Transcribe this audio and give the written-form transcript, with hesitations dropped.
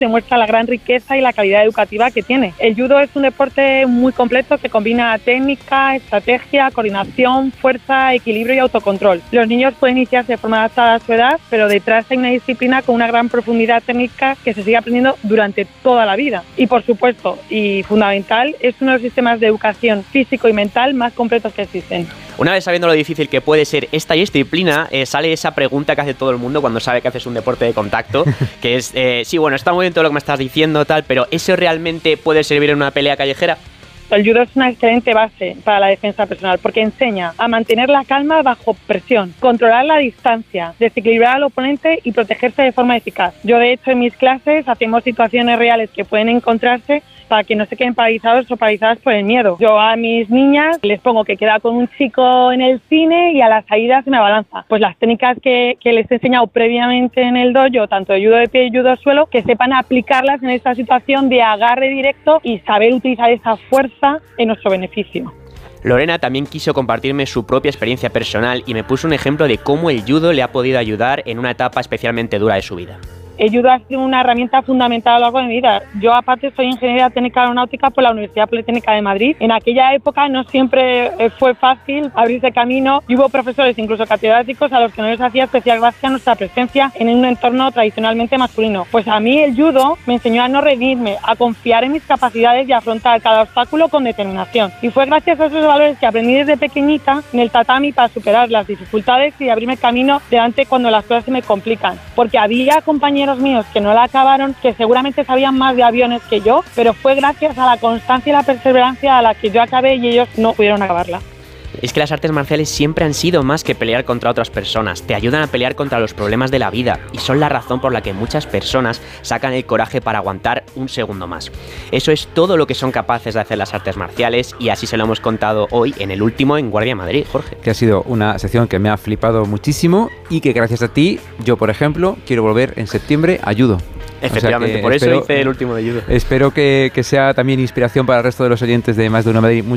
demuestra la gran riqueza y la calidad educativa que tiene. El judo es un deporte muy completo que combina técnica, estrategia, coordinación, fuerza, equilibrio y autocontrol. Los niños pueden iniciarse de forma adaptada a su edad, pero detrás hay una disciplina con una gran profundidad técnica que se sigue aprendiendo durante toda la vida. Y por supuesto, y fundamental, es uno de los sistemas de educación físico y mental más completos que existen. Una vez sabiendo lo difícil que puede ser esta disciplina, sale esa pregunta que hace todo el mundo cuando sabe que haces un deporte de contacto, que es, sí, bueno, está muy bien todo lo que me estás diciendo, tal, pero ¿eso realmente puede servir en una pelea callejera? El judo es una excelente base para la defensa personal porque enseña a mantener la calma bajo presión, controlar la distancia, desequilibrar al oponente y protegerse de forma eficaz. Yo, de hecho, en mis clases hacemos situaciones reales que pueden encontrarse para que no se queden paralizados o paralizadas por el miedo. Yo a mis niñas les pongo que queda con un chico en el cine y a la salida se me abalanza. Pues las técnicas que les he enseñado previamente en el dojo, tanto de judo de pie y judo suelo, que sepan aplicarlas en esta situación de agarre directo y saber utilizar esa fuerza en nuestro beneficio. Lorena también quiso compartirme su propia experiencia personal y me puso un ejemplo de cómo el judo le ha podido ayudar en una etapa especialmente dura de su vida. El judo ha sido una herramienta fundamental a lo largo de mi vida. Yo, aparte, soy ingeniera técnica aeronáutica por la Universidad Politécnica de Madrid. En aquella época no siempre fue fácil abrirse camino y hubo profesores, incluso catedráticos, a los que no les hacía especial gracia nuestra presencia en un entorno tradicionalmente masculino. Pues a mí el judo me enseñó a no rendirme, a confiar en mis capacidades y a afrontar cada obstáculo con determinación. Y fue gracias a esos valores que aprendí desde pequeñita en el tatami para superar las dificultades y abrirme camino delante cuando las cosas se me complican. Porque había compañeros míos que no la acabaron, que seguramente sabían más de aviones que yo, pero fue gracias a la constancia y la perseverancia a la que yo acabé y ellos no pudieron acabarla. Es que las artes marciales siempre han sido más que pelear contra otras personas, te ayudan a pelear contra los problemas de la vida y son la razón por la que muchas personas sacan el coraje para aguantar un segundo más. Eso es todo lo que son capaces de hacer las artes marciales y así se lo hemos contado hoy en el último en Guardia Madrid, Jorge. Que ha sido una sección que me ha flipado muchísimo y que gracias a ti, yo por ejemplo, quiero volver en septiembre a judo. Efectivamente, por eso hice el último de judo. Espero que sea también inspiración para el resto de los oyentes de Más de Uno Madrid.